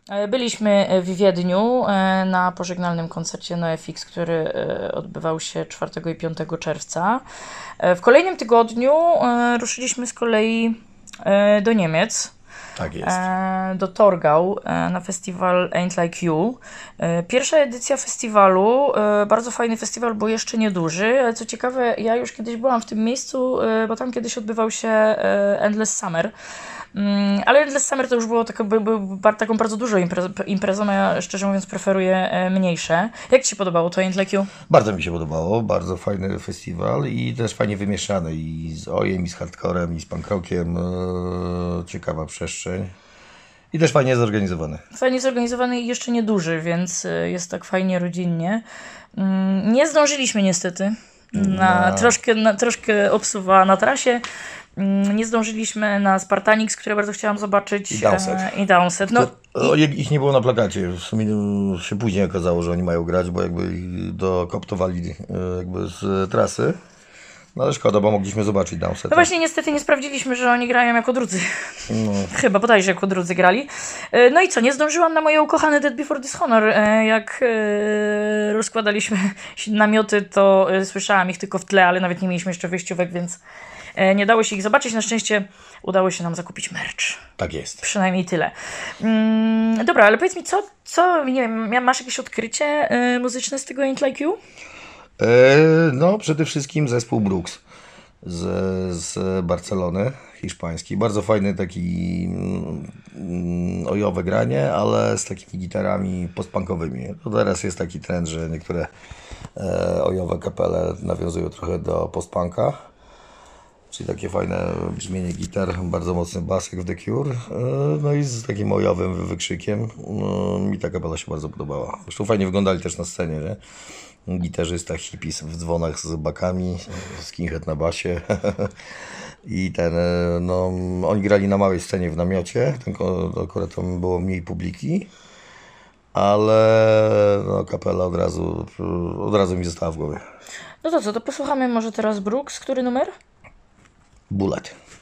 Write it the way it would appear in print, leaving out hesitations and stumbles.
Byliśmy w Wiedniu na pożegnalnym koncercie NoFX, który odbywał się 4 i 5 czerwca. W kolejnym tygodniu ruszyliśmy z kolei do Niemiec. Tak jest. Do Torgau na festiwal Ain't Like You. Pierwsza edycja festiwalu, bardzo fajny festiwal, bo jeszcze nieduży, ale co ciekawe, ja już kiedyś byłam w tym miejscu, bo tam kiedyś odbywał się Endless Summer. Ale Endless Summer to już było taką bardzo dużą imprezą, a ja szczerze mówiąc preferuję mniejsze. Jak Ci się podobało to Ain't Like You? Bardzo mi się podobało, bardzo fajny festiwal i też fajnie wymieszany i z ojem, i z hardcorem, i z punk rockiem. Ciekawa przestrzeń. I też fajnie zorganizowany. Fajnie zorganizowany i jeszcze nieduży, więc jest tak fajnie rodzinnie. Nie zdążyliśmy niestety. Troszkę obsuwa na trasie. Nie zdążyliśmy na Spartanix, które bardzo chciałam zobaczyć. I Downset. No, Ich nie było na plakacie. W sumie się później okazało, że oni mają grać, bo jakby ich dokoptowali jakby z trasy. No ale szkoda, bo mogliśmy zobaczyć Downset. No właśnie niestety nie sprawdziliśmy, że oni grają jako drudzy. No. Chyba bodajże jako drudzy grali. No i co, nie zdążyłam na moje ukochane Dead Before Dishonor. Jak rozkładaliśmy namioty, to słyszałam ich tylko w tle, ale nawet nie mieliśmy jeszcze wyjściówek, więc nie dało się ich zobaczyć. Na szczęście udało się nam zakupić merch. Tak jest. Przynajmniej tyle. Dobra, ale powiedz mi, co nie wiem, masz jakieś odkrycie muzyczne z tego Ain't Like You? No, przede wszystkim zespół Brooks z Barcelony, hiszpański. Bardzo fajny taki ojowe granie, ale z takimi gitarami postpunkowymi. To teraz jest taki trend, że niektóre ojowe kapele nawiązują trochę do postpunka. Czyli takie fajne brzmienie gitar, bardzo mocny basek w The Cure, no i z takim ojowym wykrzykiem. Mi ta kapela się bardzo podobała. Zresztą fajnie wyglądali też na scenie, nie? Gitarzysta hippies w dzwonach z bakami, skinhead na basie. I no, oni grali na małej scenie w namiocie, akurat tam było mniej publiki, ale no, kapela od razu mi została w głowie. No to co, to posłuchamy może teraz Brooks, który numer? Bullet.